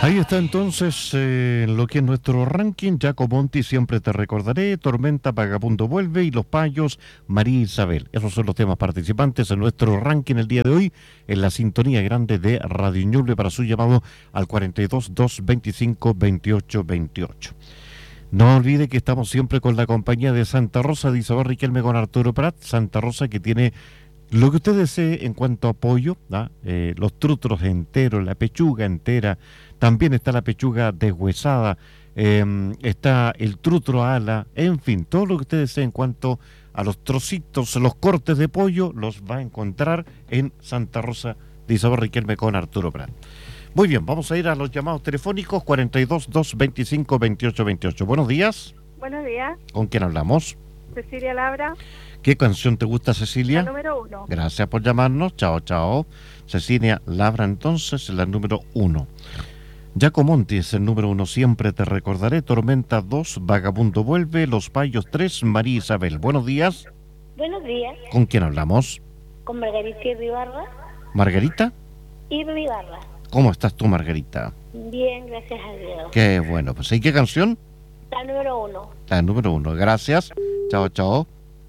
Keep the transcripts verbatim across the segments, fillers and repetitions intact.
Ahí está entonces eh, lo que es nuestro ranking. Jaco Monti, siempre te recordaré. Tormenta, Vagabundo vuelve. Y Los Payos, María Isabel. Esos son los temas participantes en nuestro ranking el día de hoy, en la sintonía grande de Radio Ñuble, para su llamado al cuarenta y dos, doscientos veinticinco, veintiocho veintiocho. No olvide que estamos siempre con la compañía de Santa Rosa de Isabel Riquelme con Arturo Prat. Santa Rosa, que tiene lo que usted desee en cuanto a pollo, ¿ah? eh, los trutros enteros, la pechuga entera. También está la pechuga deshuesada, eh, está el trutro ala, en fin, todo lo que usted desee en cuanto a los trocitos, los cortes de pollo, los va a encontrar en Santa Rosa de Isabel Riquelme con Arturo Prat. Muy bien, vamos a ir a los llamados telefónicos cuarenta y dos, doscientos veinticinco, veintiocho veintiocho. Buenos días. Buenos días. ¿Con quién hablamos? Cecilia Labra. ¿Qué canción te gusta, Cecilia? La número uno. Gracias por llamarnos. Chao, chao. Cecilia Labra, entonces, la número uno. Jaco Monti es el número uno, siempre te recordaré. Tormenta dos, Vagabundo vuelve. Los Payos tres, María Isabel. Buenos días. Buenos días. ¿Con quién hablamos? Con Margarita Irribarra. ¿Margarita? Irribarra. ¿Cómo estás tú, Margarita? Bien, gracias a Dios. Qué bueno. Pues, ¿y qué canción? La número uno. La número uno. Gracias. Chao, chao.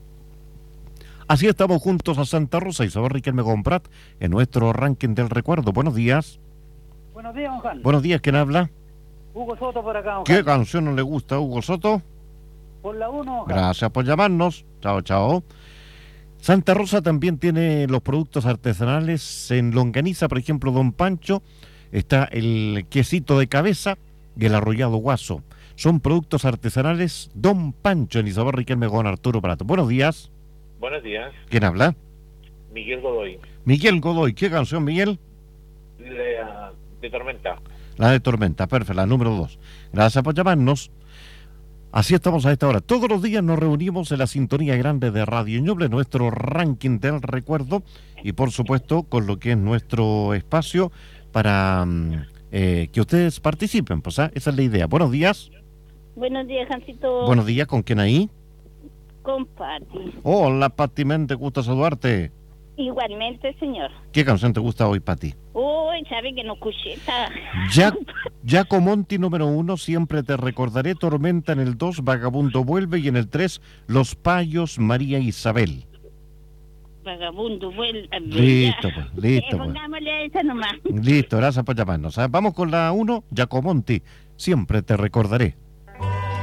Así estamos juntos a Santa Rosa, Isabel Riquelme con Prat, en nuestro ranking del recuerdo. Buenos días. Buenos días, don Juan. Buenos días, ¿quién habla? Hugo Soto por acá, don ¿Qué Juan. canción no le gusta a Hugo Soto? Por la uno, don Juan. Gracias por llamarnos. Chao, chao. Santa Rosa también tiene los productos artesanales en longaniza, por ejemplo, Don Pancho. Está el quesito de cabeza y el arrollado guaso. Son productos artesanales Don Pancho en Isabel Riquelme con Arturo Prat. Buenos días. Buenos días, ¿Quién habla? Miguel Godoy, Miguel Godoy. ¿Qué canción, Miguel? de, uh, de Tormenta. La de Tormenta, perfecto, la número dos. Gracias por llamarnos. Así estamos a esta hora. Todos los días nos reunimos en la sintonía grande de Radio Ñuble, nuestro ranking del recuerdo, y por supuesto con lo que es nuestro espacio para eh, que ustedes participen. Pues, ¿ah? Esa es la idea. Buenos días. Buenos días, Jancito. Buenos días, ¿con quién ahí? Con Pati. Hola, Pati Mente, gusta saludarte. Igualmente, señor. ¿Qué canción te gusta hoy, Pati? Uy, sabe que no escuché esta. Ya, Jaco Monti número uno, siempre te recordaré. Tormenta en el dos, Vagabundo vuelve. Y en el tres, Los Payos, María Isabel. Vagabundo, vuelve. Listo, pues, listo, Eh, pues. pongámosle esa nomás. Listo, gracias por llamarnos. ¿Ah? Vamos con la uno, Jaco Monti, siempre te recordaré.